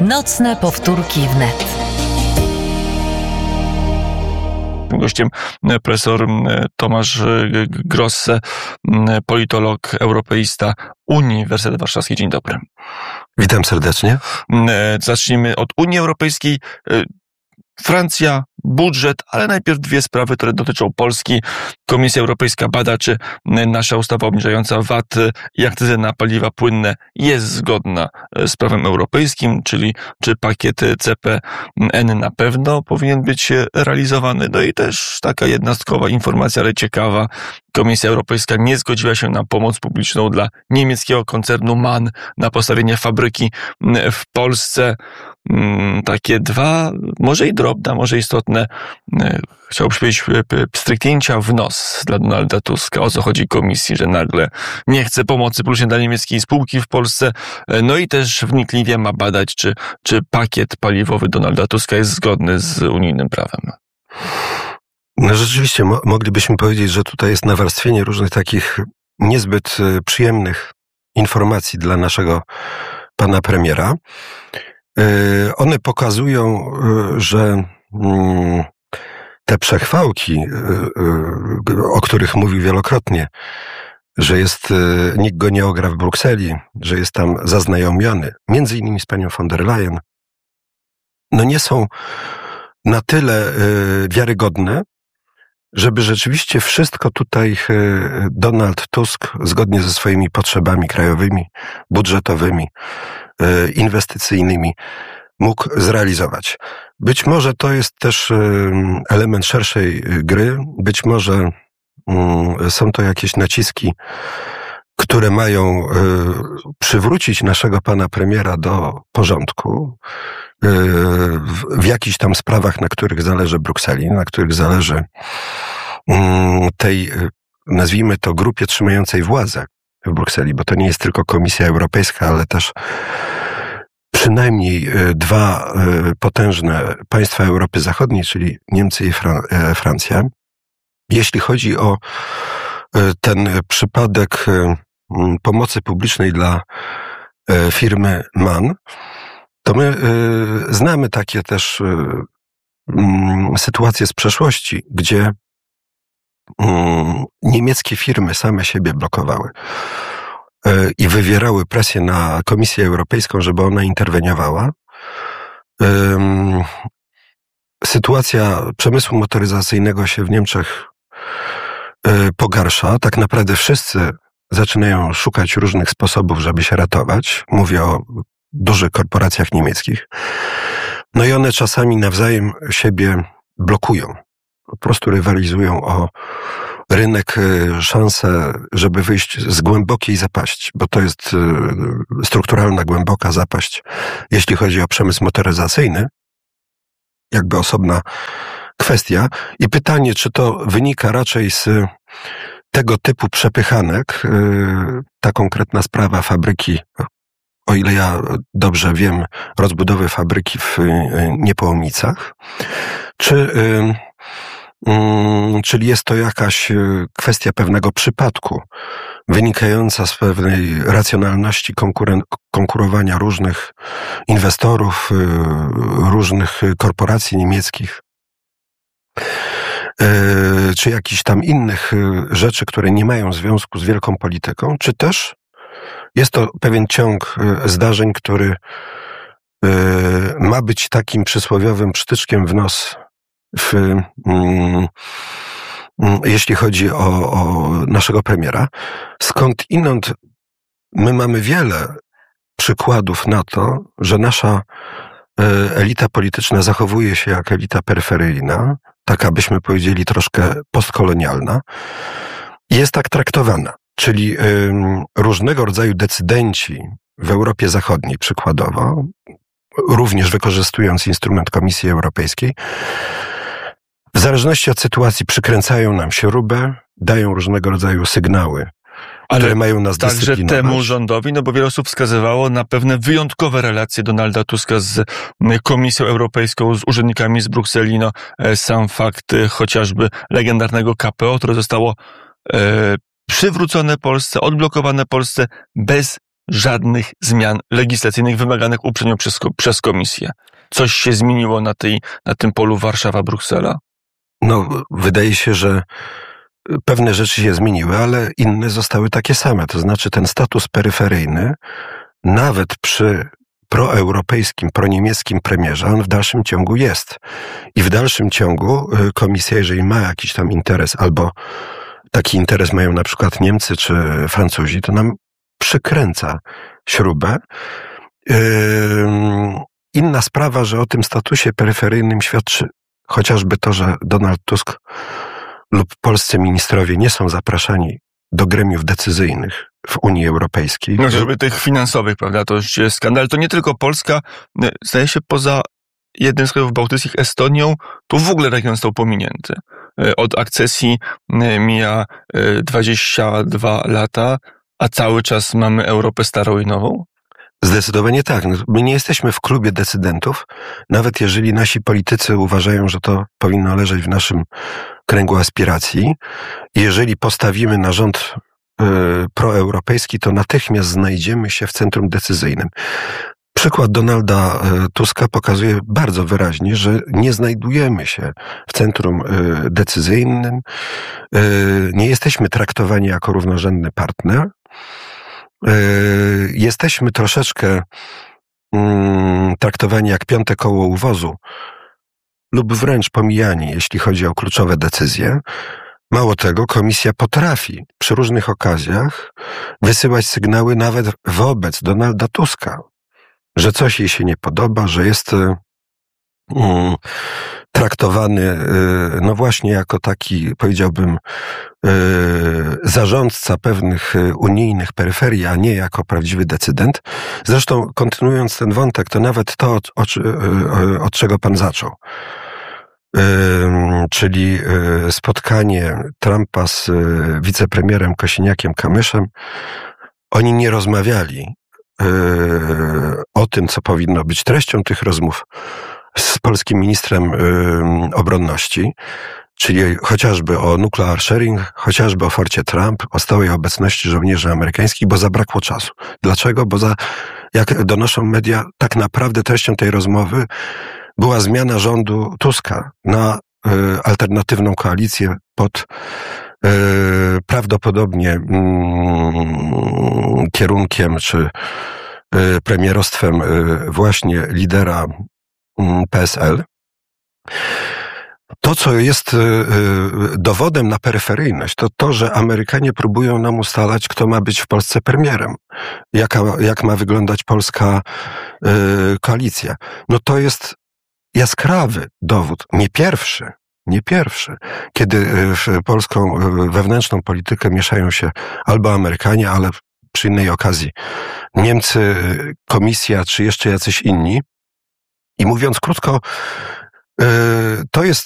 Nocne powtórki wnet. Gościem profesor Tomasz Grosse, politolog, europeista, Uniwersytet Warszawski. Dzień dobry. Witam serdecznie. Zacznijmy od Unii Europejskiej. Francja, budżet, ale najpierw dwie sprawy, które dotyczą Polski. Komisja Europejska bada, czy nasza ustawa obniżająca VAT i akcyzę na paliwa płynne jest zgodna z prawem europejskim, czyli czy pakiet CPN na pewno powinien być realizowany. No i też taka jednostkowa informacja, ale ciekawa. Komisja Europejska nie zgodziła się na pomoc publiczną dla niemieckiego koncernu MAN na postawienie fabryki w Polsce. Takie dwa, może i drobne, może istotne, chciałbym powiedzieć, pstryknięcia w nos dla Donalda Tuska. O co chodzi komisji, że nagle nie chce pomocy publicznej dla niemieckiej spółki w Polsce. No i też wnikliwie ma badać, czy pakiet paliwowy Donalda Tuska jest zgodny z unijnym prawem. No rzeczywiście, moglibyśmy powiedzieć, że tutaj jest nawarstwienie różnych takich niezbyt przyjemnych informacji dla naszego pana premiera. One pokazują, że te przechwałki, o których mówił wielokrotnie, że nikt go nie ogra w Brukseli, że jest tam zaznajomiony, między innymi z panią von der Leyen, no nie są na tyle wiarygodne, żeby rzeczywiście wszystko tutaj Donald Tusk, zgodnie ze swoimi potrzebami krajowymi, budżetowymi, inwestycyjnymi, mógł zrealizować. Być może to jest też element szerszej gry, być może są to jakieś naciski, które mają przywrócić naszego pana premiera do porządku w jakichś tam sprawach, na których zależy Brukseli, na których zależy tej, nazwijmy to, grupie trzymającej władzę w Brukseli, bo to nie jest tylko Komisja Europejska, ale też przynajmniej dwa potężne państwa Europy Zachodniej, czyli Niemcy i Francja. Jeśli chodzi o ten przypadek pomocy publicznej dla firmy MAN, to my znamy takie też sytuacje z przeszłości, gdzie niemieckie firmy same siebie blokowały i wywierały presję na Komisję Europejską, żeby ona interweniowała. Sytuacja przemysłu motoryzacyjnego się w Niemczech pogarsza. Tak naprawdę wszyscy zaczynają szukać różnych sposobów, żeby się ratować. Mówię o dużych korporacjach niemieckich. No i one czasami nawzajem siebie blokują. Po prostu rywalizują o rynek, szansę, żeby wyjść z głębokiej zapaści, bo to jest strukturalna, głęboka zapaść, jeśli chodzi o przemysł motoryzacyjny. Jakby osobna kwestia. I pytanie, czy to wynika raczej z tego typu przepychanek, ta konkretna sprawa fabryki, o ile ja dobrze wiem, rozbudowy fabryki w Niepołomicach, czyli jest to jakaś kwestia pewnego przypadku, wynikająca z pewnej racjonalności konkurowania różnych inwestorów, różnych korporacji niemieckich, czy jakichś tam innych rzeczy, które nie mają związku z wielką polityką, czy też jest to pewien ciąg zdarzeń, który ma być takim przysłowiowym psztyczkiem w nos, jeśli chodzi o naszego premiera. Skądinąd my mamy wiele przykładów na to, że nasza elita polityczna zachowuje się jak elita peryferyjna, taka byśmy powiedzieli troszkę postkolonialna, i jest tak traktowana. Czyli różnego rodzaju decydenci w Europie Zachodniej przykładowo, również wykorzystując instrument Komisji Europejskiej, w zależności od sytuacji przykręcają nam śrubę, dają różnego rodzaju sygnały, które mają nas dyscyplinować. Także temu rządowi, no bo wiele osób wskazywało na pewne wyjątkowe relacje Donalda Tuska z Komisją Europejską, z urzędnikami z Brukseli. No, sam fakt chociażby legendarnego KPO, które zostało przywrócone Polsce, odblokowane Polsce bez żadnych zmian legislacyjnych wymaganych uprzednio przez Komisję. Coś się zmieniło na tym polu Warszawa-Bruksela? No, wydaje się, że pewne rzeczy się zmieniły, ale inne zostały takie same. To znaczy ten status peryferyjny, nawet przy proeuropejskim, proniemieckim premierze, on w dalszym ciągu jest. I w dalszym ciągu Komisja, jeżeli ma jakiś tam interes, albo taki interes mają na przykład Niemcy czy Francuzi, to nam przykręca śrubę. Inna sprawa, że o tym statusie peryferyjnym świadczy chociażby to, że Donald Tusk lub polscy ministrowie nie są zapraszani do gremiów decyzyjnych w Unii Europejskiej. No, żeby tych finansowych, prawda, to już jest skandal. To nie tylko Polska, zdaje się poza jednym z krajów bałtyckich, Estonią, tu w ogóle region został pominięty. Od akcesji mija 22 lata, a cały czas mamy Europę starą i nową? Zdecydowanie tak. My nie jesteśmy w klubie decydentów, nawet jeżeli nasi politycy uważają, że to powinno leżeć w naszym kręgu aspiracji. Jeżeli postawimy na rząd proeuropejski, to natychmiast znajdziemy się w centrum decyzyjnym. Przykład Donalda Tuska pokazuje bardzo wyraźnie, że nie znajdujemy się w centrum decyzyjnym, nie jesteśmy traktowani jako równorzędny partner. Jesteśmy troszeczkę traktowani jak piąte koło u wozu lub wręcz pomijani, jeśli chodzi o kluczowe decyzje. Mało tego, Komisja potrafi przy różnych okazjach wysyłać sygnały nawet wobec Donalda Tuska, że coś jej się nie podoba, że jest traktowany, no właśnie jako taki, powiedziałbym, zarządca pewnych unijnych peryferii, a nie jako prawdziwy decydent. Zresztą, kontynuując ten wątek, to nawet to, od czego pan zaczął, czyli spotkanie Trumpa z wicepremierem Kosiniakiem-Kamyszem, oni nie rozmawiali o tym, co powinno być treścią tych rozmów z polskim ministrem obronności, czyli chociażby o nuclear sharing, chociażby o forcie Trump, o stałej obecności żołnierzy amerykańskich, bo zabrakło czasu. Dlaczego? Bo jak donoszą media, tak naprawdę treścią tej rozmowy była zmiana rządu Tuska na alternatywną koalicję pod prawdopodobnie kierunkiem czy premierostwem właśnie lidera PSL. To, co jest dowodem na peryferyjność, to to, że Amerykanie próbują nam ustalać, kto ma być w Polsce premierem, jak ma wyglądać polska koalicja. No to jest jaskrawy dowód, nie pierwszy, kiedy w polską wewnętrzną politykę mieszają się albo Amerykanie, ale przy innej okazji Niemcy, Komisja czy jeszcze jacyś inni. I mówiąc krótko, to jest